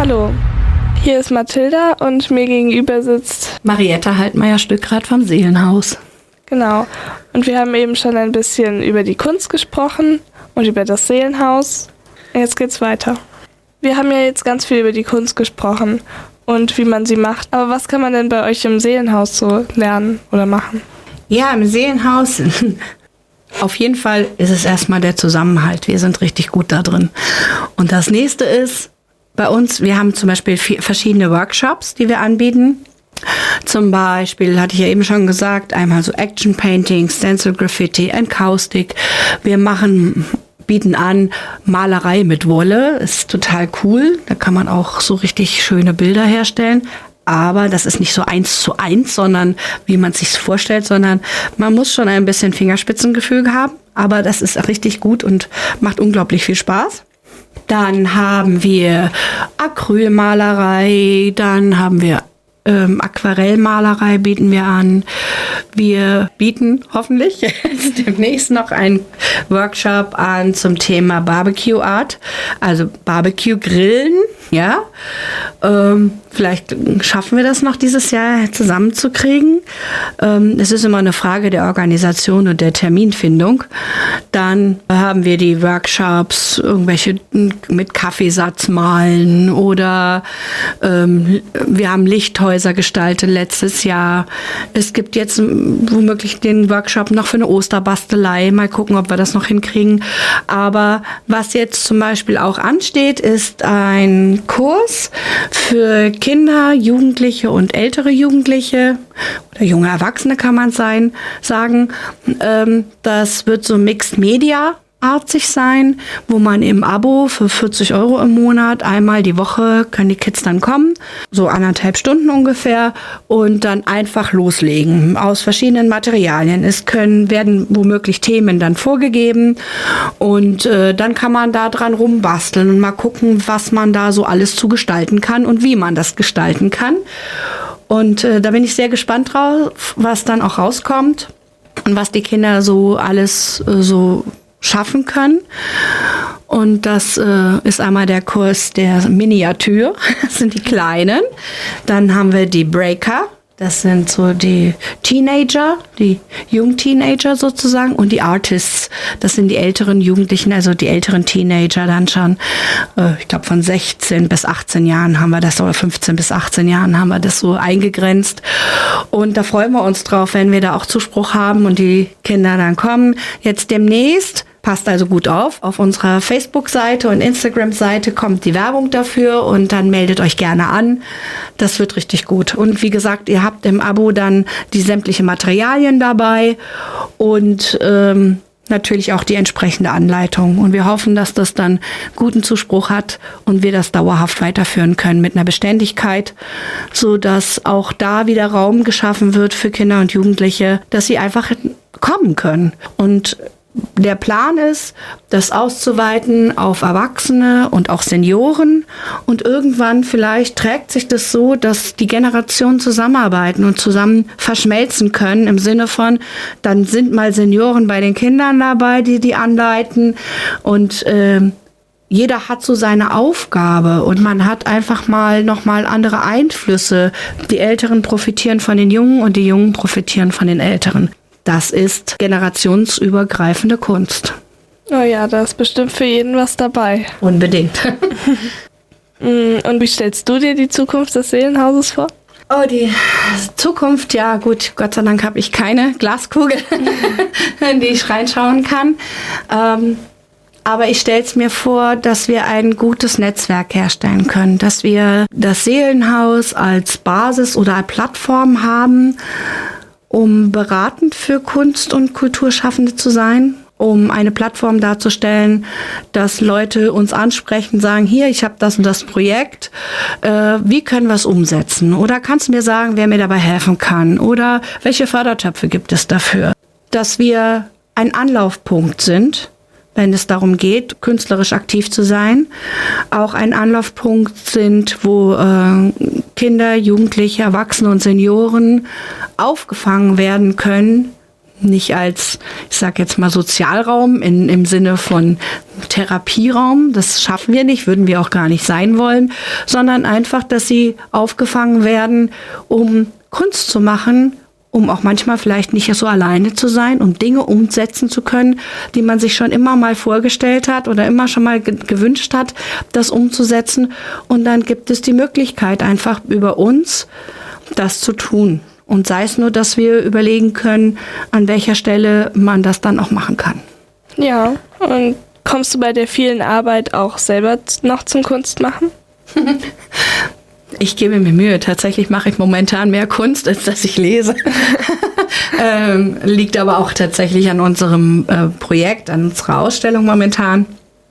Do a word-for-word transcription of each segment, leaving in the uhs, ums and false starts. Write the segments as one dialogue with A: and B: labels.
A: Hallo, hier ist Mathilda und mir gegenüber sitzt
B: Marietta Haltmeier-Stückrath vom Seelenhaus.
A: Genau, und wir haben eben schon ein bisschen über die Kunst gesprochen und über das Seelenhaus. Jetzt geht's weiter. Wir haben ja jetzt ganz viel über die Kunst gesprochen und wie man sie macht. Aber was kann man denn bei euch im Seelenhaus so lernen oder machen?
B: Ja, im Seelenhaus, auf jeden Fall ist es erstmal der Zusammenhalt. Wir sind richtig gut da drin. Und das nächste ist bei uns, wir haben zum Beispiel vier verschiedene Workshops, die wir anbieten. Zum Beispiel, hatte ich ja eben schon gesagt, einmal so Action Painting, Stencil Graffiti, Encaustic. Wir machen, bieten an Malerei mit Wolle. Ist total cool. Da kann man auch so richtig schöne Bilder herstellen. Aber das ist nicht so eins zu eins, sondern wie man es sich vorstellt, sondern man muss schon ein bisschen Fingerspitzengefühl haben. Aber das ist richtig gut und macht unglaublich viel Spaß. Dann haben wir Acrylmalerei, dann haben wir ähm, Aquarellmalerei bieten wir an. Wir bieten hoffentlich demnächst noch einen Workshop an zum Thema Barbecue Art, also Barbecue Grillen, ja. Ähm, vielleicht schaffen wir das noch dieses Jahr zusammenzukriegen. Ähm, es ist immer eine Frage der Organisation und der Terminfindung. Dann haben wir die Workshops, irgendwelche mit Kaffeesatz malen oder ähm, wir haben Lichthäuser gestaltet letztes Jahr. Es gibt jetzt womöglich den Workshop noch für eine Osterbastelei. Mal gucken, ob wir das noch hinkriegen. Aber was jetzt zum Beispiel auch ansteht, ist ein Kurs für Kinder, Jugendliche und ältere Jugendliche oder junge Erwachsene kann man sein, sagen. Ähm, das wird so Mixed Media artig sein, wo man im Abo für vierzig Euro im Monat einmal die Woche können die Kids dann kommen, so anderthalb Stunden ungefähr und dann einfach loslegen aus verschiedenen Materialien. Es können, werden womöglich Themen dann vorgegeben und äh, dann kann man da dran rumbasteln und mal gucken, was man da so alles zu gestalten kann und wie man das gestalten kann. Und äh, da bin ich sehr gespannt drauf, was dann auch rauskommt und was die Kinder so alles äh, so schaffen können. Und das äh, ist einmal der Kurs der Miniatur, das sind die Kleinen. Dann haben wir die Breaker, das sind so die Teenager, die Jungteenager sozusagen. Und die Artists, das sind die älteren Jugendlichen, also die älteren Teenager dann schon. Äh, ich glaube von sechzehn bis achtzehn Jahren haben wir das, oder fünfzehn bis achtzehn Jahren haben wir das so eingegrenzt. Und da freuen wir uns drauf, wenn wir da auch Zuspruch haben und die Kinder dann kommen. Jetzt demnächst, passt also gut auf, auf unserer Facebook-Seite und Instagram-Seite kommt die Werbung dafür und dann meldet euch gerne an. Das wird richtig gut. Und wie gesagt, ihr habt im Abo dann die sämtlichen Materialien dabei und ähm, natürlich auch die entsprechende Anleitung. Und wir hoffen, dass das dann guten Zuspruch hat und wir das dauerhaft weiterführen können mit einer Beständigkeit, so dass auch da wieder Raum geschaffen wird für Kinder und Jugendliche, dass sie einfach kommen können. Und der Plan ist, das auszuweiten auf Erwachsene und auch Senioren und irgendwann vielleicht trägt sich das so, dass die Generationen zusammenarbeiten und zusammen verschmelzen können im Sinne von, dann sind mal Senioren bei den Kindern dabei, die die anleiten und äh, jeder hat so seine Aufgabe und man hat einfach mal nochmal andere Einflüsse. Die Älteren profitieren von den Jungen und die Jungen profitieren von den Älteren. Das ist generationsübergreifende Kunst.
A: Oh ja, da ist bestimmt für jeden was dabei.
B: Unbedingt.
A: Und wie stellst du dir die Zukunft des Seelenhauses vor?
B: Oh, die Zukunft, ja gut, Gott sei Dank habe ich keine Glaskugel, in die ich reinschauen kann. Ähm, aber ich stelle es mir vor, dass wir ein gutes Netzwerk herstellen können, dass wir das Seelenhaus als Basis oder als Plattform haben, um beratend für Kunst- und Kulturschaffende zu sein, um eine Plattform darzustellen, dass Leute uns ansprechen, sagen, hier, ich habe das und das Projekt, äh, wie können wir es umsetzen? Oder kannst du mir sagen, wer mir dabei helfen kann? Oder welche Fördertöpfe gibt es dafür? Dass wir ein Anlaufpunkt sind, wenn es darum geht, künstlerisch aktiv zu sein, auch ein Anlaufpunkt sind, wo äh, Kinder, Jugendliche, Erwachsene und Senioren aufgefangen werden können, nicht als, ich sag jetzt mal, Sozialraum in, im Sinne von Therapieraum. Das schaffen wir nicht, würden wir auch gar nicht sein wollen, sondern einfach, dass sie aufgefangen werden, um Kunst zu machen, um auch manchmal vielleicht nicht so alleine zu sein, um Dinge umsetzen zu können, die man sich schon immer mal vorgestellt hat oder immer schon mal ge- gewünscht hat, das umzusetzen. Und dann gibt es die Möglichkeit, einfach über uns das zu tun. Und sei es nur, dass wir überlegen können, an welcher Stelle man das dann auch machen kann.
A: Ja, und kommst du bei der vielen Arbeit auch selber noch zum Kunstmachen?
B: Ich gebe mir Mühe. Tatsächlich mache ich momentan mehr Kunst, als dass ich lese. ähm, liegt aber auch tatsächlich an unserem äh, Projekt, an unserer Ausstellung momentan.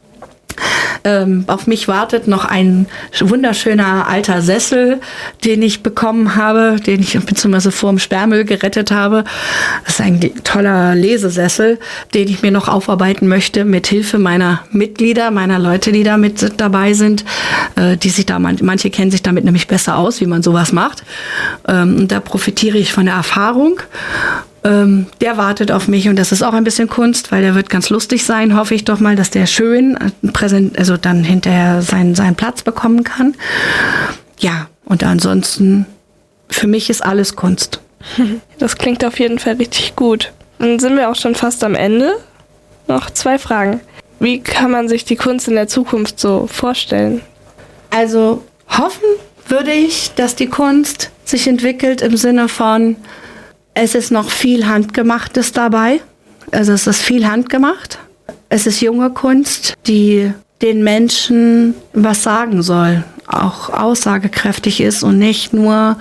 B: Ähm, auf mich wartet noch ein wunderschöner alter Sessel, den ich bekommen habe, den ich beziehungsweise vor dem Sperrmüll gerettet habe. Das ist ein toller Lesesessel, den ich mir noch aufarbeiten möchte mit Hilfe meiner Mitglieder, meiner Leute, die da mit dabei sind. Äh, die sich da, manche kennen sich damit nämlich besser aus, wie man sowas macht. Ähm, und da profitiere ich von der Erfahrung. Ähm, der wartet auf mich und das ist auch ein bisschen Kunst, weil der wird ganz lustig sein, hoffe ich doch mal, dass der schön präsent, also dann hinterher seinen, seinen Platz bekommen kann. Ja, und ansonsten, für mich ist alles Kunst.
A: Das klingt auf jeden Fall richtig gut. Dann sind wir auch schon fast am Ende. Noch zwei Fragen. Wie kann man sich die Kunst in der Zukunft so vorstellen?
B: Also hoffen würde ich, dass die Kunst sich entwickelt im Sinne von, es ist noch viel Handgemachtes dabei. Also es ist viel handgemacht. Es ist junge Kunst, die den Menschen was sagen soll, auch aussagekräftig ist und nicht nur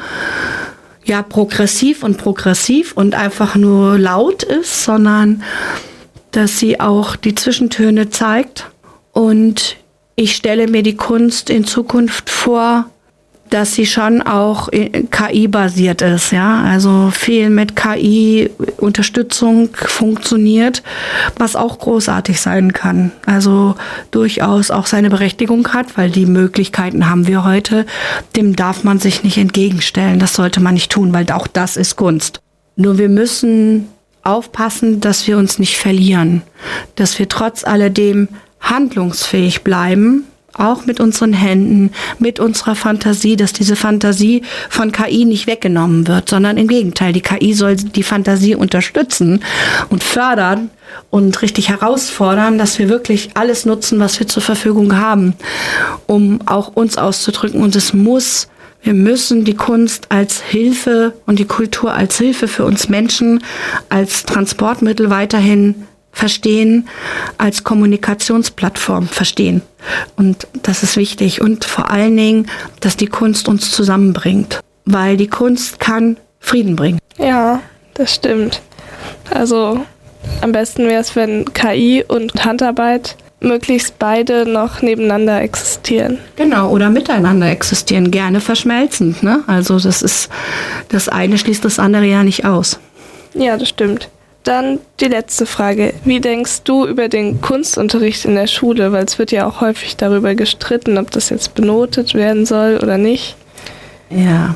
B: ja progressiv und progressiv und einfach nur laut ist, sondern dass sie auch die Zwischentöne zeigt. Und ich stelle mir die Kunst in Zukunft vor, dass sie schon auch K I-basiert ist, ja, also viel mit K I-Unterstützung funktioniert, was auch großartig sein kann. Also durchaus auch seine Berechtigung hat, weil die Möglichkeiten haben wir heute. Dem darf man sich nicht entgegenstellen. Das sollte man nicht tun, weil auch das ist Kunst. Nur wir müssen aufpassen, dass wir uns nicht verlieren, dass wir trotz alledem handlungsfähig bleiben, auch mit unseren Händen, mit unserer Fantasie, dass diese Fantasie von K I nicht weggenommen wird, sondern im Gegenteil, die K I soll die Fantasie unterstützen und fördern und richtig herausfordern, dass wir wirklich alles nutzen, was wir zur Verfügung haben, um auch uns auszudrücken. Und es muss, wir müssen die Kunst als Hilfe und die Kultur als Hilfe für uns Menschen, als Transportmittel weiterhin verstehen, als Kommunikationsplattform verstehen. Und das ist wichtig. Und vor allen Dingen, dass die Kunst uns zusammenbringt. Weil die Kunst kann Frieden bringen.
A: Ja, das stimmt. Also am besten wäre es, wenn K I und Handarbeit möglichst beide noch nebeneinander existieren.
B: Genau, oder miteinander existieren, gerne verschmelzend, ne? Also das ist, das eine schließt das andere ja nicht aus.
A: Ja, das stimmt. Dann die letzte Frage. Wie denkst du über den Kunstunterricht in der Schule? Weil es wird ja auch häufig darüber gestritten, ob das jetzt benotet werden soll oder nicht.
B: Ja,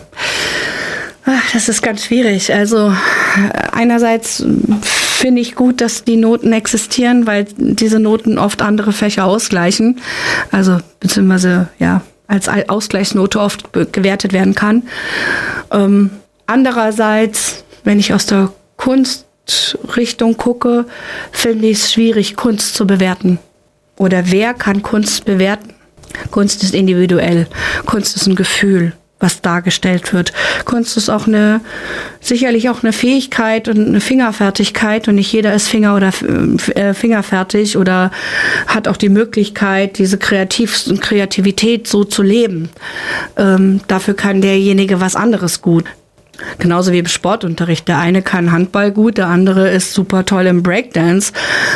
B: ach, das ist ganz schwierig. Also einerseits finde ich gut, dass die Noten existieren, weil diese Noten oft andere Fächer ausgleichen. Also beziehungsweise ja als Ausgleichsnote oft gewertet werden kann. Ähm, andererseits, wenn ich aus der Kunst Richtung gucke, finde ich es schwierig, Kunst zu bewerten. Oder wer kann Kunst bewerten? Kunst ist individuell. Kunst ist ein Gefühl, was dargestellt wird. Kunst ist auch eine, sicherlich auch eine Fähigkeit und eine Fingerfertigkeit und nicht jeder ist Finger oder äh, fingerfertig oder hat auch die Möglichkeit, diese Kreativ- Kreativität so zu leben. Ähm, dafür kann derjenige was anderes gut. Genauso wie im Sportunterricht. Der eine kann Handball gut, der andere ist super toll im Breakdance.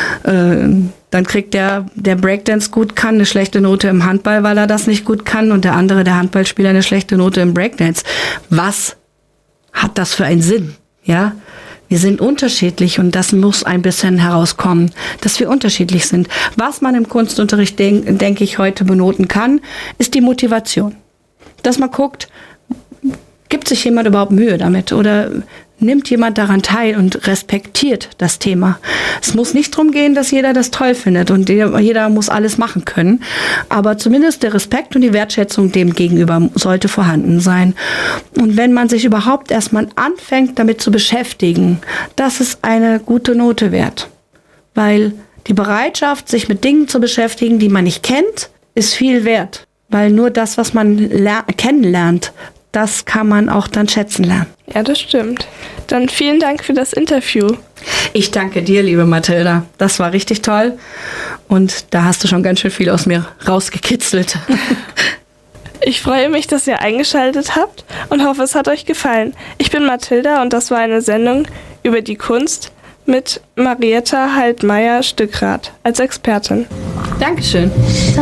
B: Äh, dann kriegt der, der Breakdance gut kann, eine schlechte Note im Handball, weil er das nicht gut kann. Und der andere, der Handballspieler, eine schlechte Note im Breakdance. Was hat das für einen Sinn? Ja? Wir sind unterschiedlich und das muss ein bisschen herauskommen, dass wir unterschiedlich sind. Was man im Kunstunterricht, denke denk ich, heute benoten kann, ist die Motivation. Dass man guckt, gibt sich jemand überhaupt Mühe damit oder nimmt jemand daran teil und respektiert das Thema. Es muss nicht darum gehen, dass jeder das toll findet und jeder muss alles machen können, aber zumindest der Respekt und die Wertschätzung dem gegenüber sollte vorhanden sein. Und wenn man sich überhaupt erstmal anfängt, damit zu beschäftigen, das ist eine gute Note wert, weil die Bereitschaft, sich mit Dingen zu beschäftigen, die man nicht kennt, ist viel wert, weil nur das, was man ler- kennenlernt, das kann man auch dann schätzen lernen.
A: Ja, das stimmt. Dann vielen Dank für das Interview.
B: Ich danke dir, liebe Mathilda. Das war richtig toll. Und da hast du schon ganz schön viel aus mir rausgekitzelt.
A: Ich freue mich, dass ihr eingeschaltet habt und hoffe, es hat euch gefallen. Ich bin Mathilda und das war eine Sendung über die Kunst mit Marietta Halt-Meyer-Stückrath als Expertin.
B: Dankeschön.